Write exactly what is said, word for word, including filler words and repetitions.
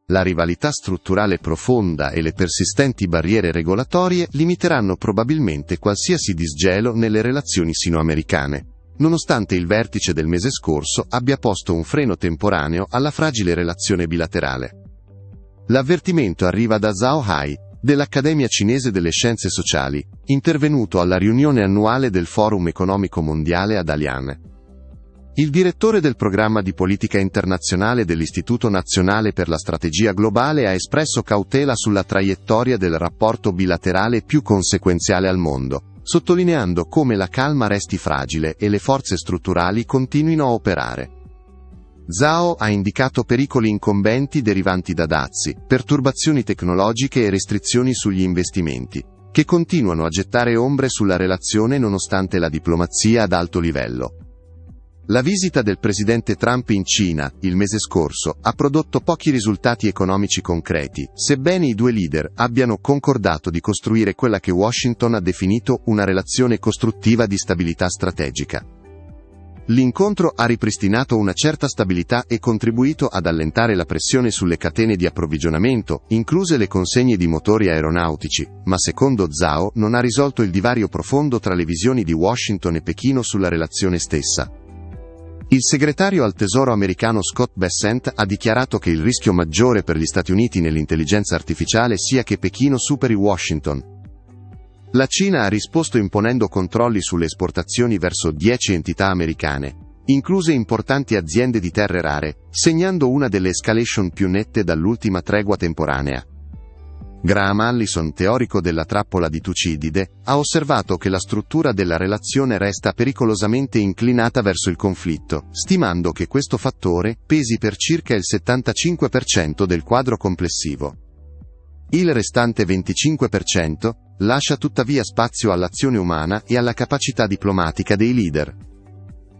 La rivalità strutturale profonda e le persistenti barriere regolatorie limiteranno probabilmente qualsiasi disgelo nelle relazioni sino-americane, nonostante il vertice del mese scorso abbia posto un freno temporaneo alla fragile relazione bilaterale. L'avvertimento arriva da Zhao Hai, dell'Accademia Cinese delle Scienze Sociali, intervenuto alla riunione annuale del Forum Economico Mondiale a Dalian. Il direttore del programma di politica internazionale dell'Istituto Nazionale per la Strategia Globale ha espresso cautela sulla traiettoria del rapporto bilaterale più conseguenziale al mondo, sottolineando come la calma resti fragile e le forze strutturali continuino a operare. Zhao ha indicato pericoli incombenti derivanti da dazi, perturbazioni tecnologiche e restrizioni sugli investimenti, che continuano a gettare ombre sulla relazione nonostante la diplomazia ad alto livello. La visita del presidente Trump in Cina, il mese scorso, ha prodotto pochi risultati economici concreti, sebbene i due leader abbiano concordato di costruire quella che Washington ha definito una relazione costruttiva di stabilità strategica. L'incontro ha ripristinato una certa stabilità e contribuito ad allentare la pressione sulle catene di approvvigionamento, incluse le consegne di motori aeronautici, ma secondo Zhao non ha risolto il divario profondo tra le visioni di Washington e Pechino sulla relazione stessa. Il segretario al Tesoro americano Scott Bessent ha dichiarato che il rischio maggiore per gli Stati Uniti nell'intelligenza artificiale sia che Pechino superi Washington. La Cina ha risposto imponendo controlli sulle esportazioni verso dieci entità americane, incluse importanti aziende di terre rare, segnando una delle escalation più nette dall'ultima tregua temporanea. Graham Allison, teorico della trappola di Tucidide, ha osservato che la struttura della relazione resta pericolosamente inclinata verso il conflitto, stimando che questo fattore pesi per circa il settantacinque per cento del quadro complessivo. Il restante venticinque per cento lascia tuttavia spazio all'azione umana e alla capacità diplomatica dei leader.